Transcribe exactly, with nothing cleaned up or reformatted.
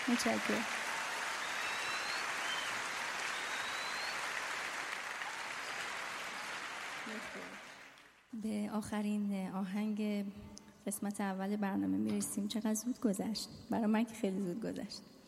متشکرم. به آخرین آهنگ قسمت اول برنامه میرسیم. چقدر زود گذشت، برای من که خیلی زود گذشت.